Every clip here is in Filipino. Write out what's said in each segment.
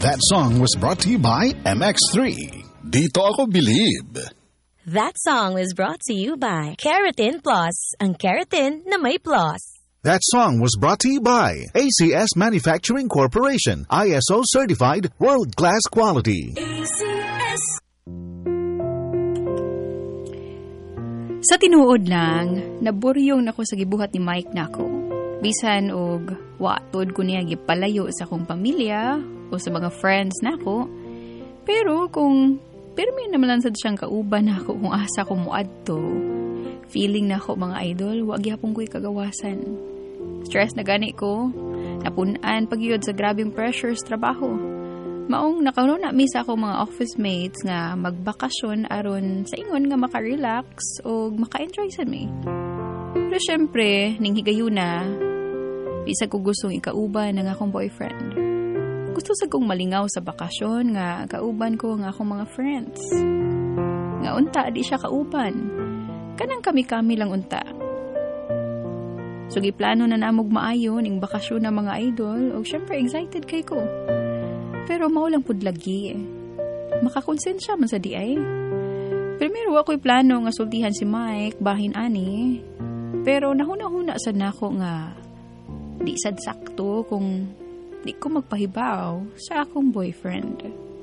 That song was brought to you by MX3. Dito ako believe. That song was brought to you by Keratin Plus, ang keratin na may plus. That song was brought to you by ACS Manufacturing Corporation, ISO certified, world-class quality. ACS. Sa tinuod lang, naburyong nako sa gibuhat ni Mike nako. Bisan og watod ko niya gipalayo sa akong pamilya o sa mga friends nako. Pero kung pirmi naman lang sad siyang kauban nako kung asa ko moadto, feeling nako mga idol, wa gyapon ko'y kagawasan. Stress na gani ko, napunan pagyud sa grabing pressure sa trabaho. Maong nakaroon na misa ako mga office mates nga magbakasyon aron sa ingon nga makarelax o maka-enjoy sa me. Pero syempre, ning higayuna, isa ko gustong ikauban ng akong boyfriend. Gusto sa kong malingaw sa bakasyon nga kauban ko ang akong mga friends. Nga unta, di siya kauban. Kanang kami-kami lang unta. So, giplano na namog maayo ning bakasyon ng mga idol o syempre excited kay ko. Pero maulang pudlagi eh. Makakonsensya man sa di ay. Primero ako'y plano nga sultihan si Mike, bahin ani. Pero nahuna-huna sa nako nga di sad sakto kung di ko magpahibaw sa akong boyfriend.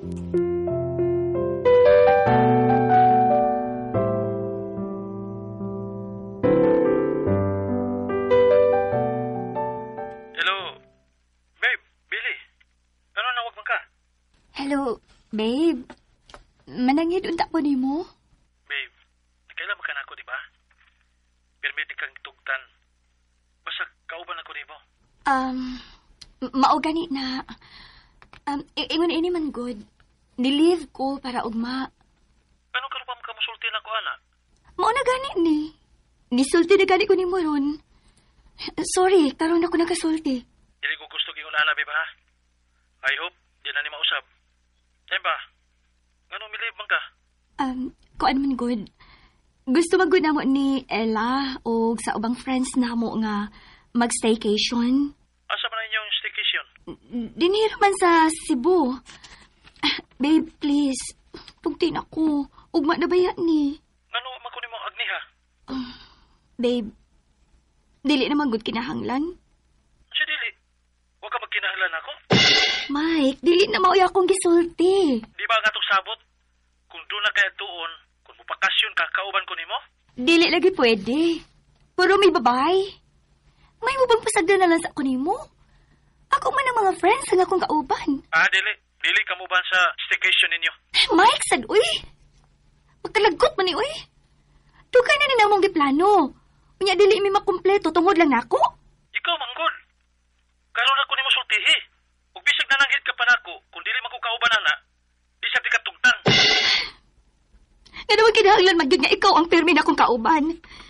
Hello, babe, Billy. Ano nawag man ka? Hello, babe. Manangid unta po ni mo? Babe, nagkailan ka na ako, di ba? Permit kang tugtan. Basta kauban ako ni mo. Mao gani na. Ingon ini man good. Nilive ko para ugma. Ano ka pa makamusulti na ko, anak? Mao na gani ni. Nisulti na gani ko ni mo ron. Sorry, karon ako nakasulti. Dili ko gusto gingon ana, babe, ha? I hope di na ni mausab. Ba? Ngano milib man ka? Kuan man good. Gusto magud namo ni Ella o sa ubang friends namo nga mag-staycation. Asa man inyong staycation? Dinhi man sa Cebu. Babe, please. Tugtin ako. Ugma na baya ni. Ngano man ko nimo agni, ha? Babe, dili naman good kinahanglan. Si dili. Wa ka magkinahanglan ako? Mike, dili na mauya akong gisulti. Di ba nga itong sabot? Kung doon na kaya tuon, kung mupakasyon ka, kauban ko nimo? Dili lagi pwede. Pero may babay. May mo bang pasagdan na lang sa ako nimo? Ako man ang mga friends ang akong kauban. Dili. Dili ka mo ba sa staycation ninyo? Mike, sad, uy. Magkalagot man ni, uy. Dugay na ninamong giplano. Unya dili mi makumpleto, tungod lang nako. Ikaw, manggol. Karon ako nimo sultihi. Ug bisig na nanghit ka pa nako, kung dili man ko kauban na, di sa di ka tugtan. Nga naman kinahanglan magyud nga ikaw ang permi na akong kauban.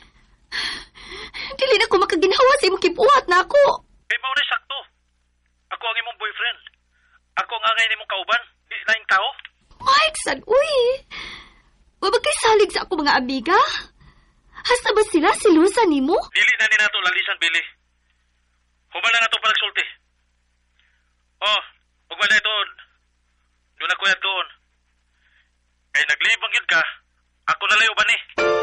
Dili na ko makaginawa sa imong kibuhat na ako. Kay mao na sakto. Ako ang imong boyfriend. Ako ang angay nimong kauban, di laing tao. Mike, sad, uy. Wabagay salig sa ako mga amiga. Hasta ba sila silusan nimo? Dili na ni nato lalisan, Billy. Human na nato panagsulti. Ug wala doon. Doon ako yan doon. Kay naglibang yun ka, ako nalayo ba ni?